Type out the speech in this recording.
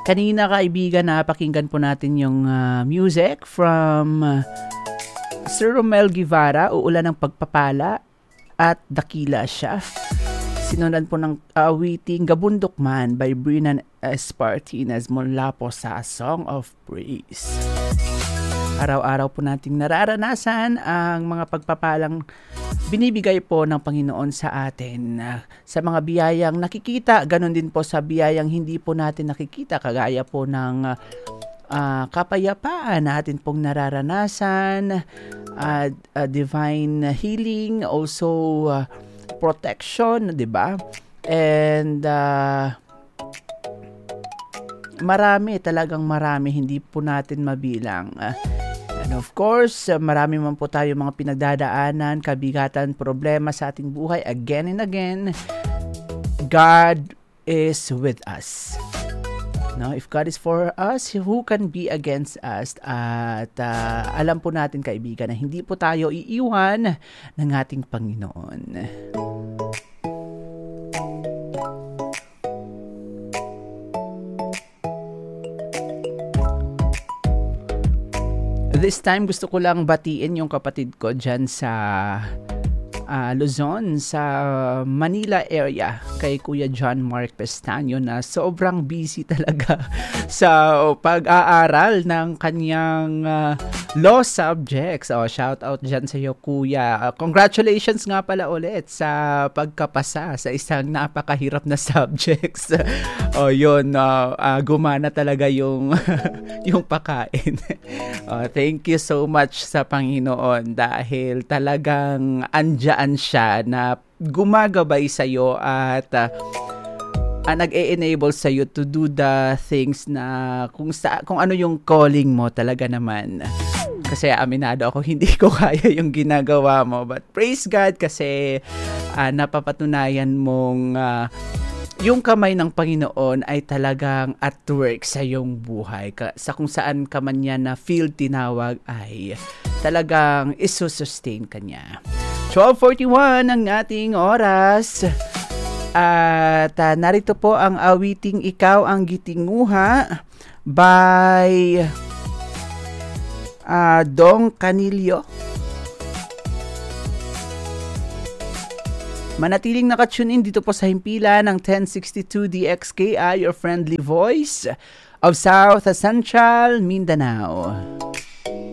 Kanina kaibigan, napakinggan po natin yung music from Sir Romel Guevara, Uulan ng Pagpapala at Dakila Siya. Sinundan po ng awiting Gabundok Man by Brinan Espartines mula po sa Song of Praise. Araw-araw po nating nararanasan ang mga pagpapalang binibigay po ng Panginoon sa atin. Sa mga biyayang nakikita, ganun din po sa biyayang hindi po natin nakikita, kagaya po ng kapayapaan natin pong nararanasan, divine healing, also protection, 'di ba? And talagang marami, hindi po natin mabilang. And of course, marami man po tayo mga pinagdadaanan, kabigatan, problema sa ating buhay. Again and again, God is with us. No, if God is for us, who can be against us? At alam po natin, kaibigan, na hindi po tayo iiwan ng ating Panginoon. This time, gusto ko lang batiin yung kapatid ko dyan sa Luzon, sa Manila area, kay Kuya John Mark Pestaño, na sobrang busy talaga sa pag-aaral ng kanyang law subjects. Shout out dyan sa iyo, Kuya. Congratulations nga pala ulit sa pagkapasa sa isang napakahirap na subjects. Gumana talaga yung yung pakain. Thank you so much sa Panginoon, dahil talagang andyan siya na gumagabay sa iyo at nag-e-enable sa iyo to do the things na kung ano yung calling mo talaga naman. Kasi aminado ako, hindi ko kaya yung ginagawa mo, but praise God kasi napapatunayan mong yung kamay ng Panginoon ay talagang at work sa iyong buhay. Sa kung saan ka man yan na field tinawag, ay talagang isusustain ka niya. 12:41 ang ating oras. At narito po ang awiting Ikaw ang Gitinguha by Dong Canillo. Manatiling nakatune in dito po sa himpilan ng 1062 DXKI, your friendly voice of South Central Mindanao.